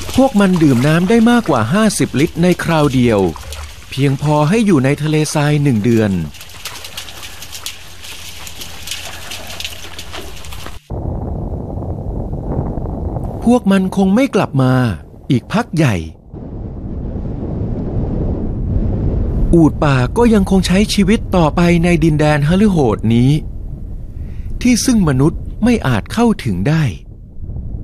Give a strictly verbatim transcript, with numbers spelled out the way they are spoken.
พวกมันดื่มน้ำได้มากกว่าห้าสิบลิตรในคราวเดียวเพียงพอให้อยู่ในทะเลทรายหนึ่งเดือนพวกมันคงไม่กลับมาอีกพักใหญ่อูฐป่าก็ยังคงใช้ชีวิตต่อไปในดินแดนหฤโหดนี้ที่ซึ่งมนุษย์ไม่อาจเข้าถึงได้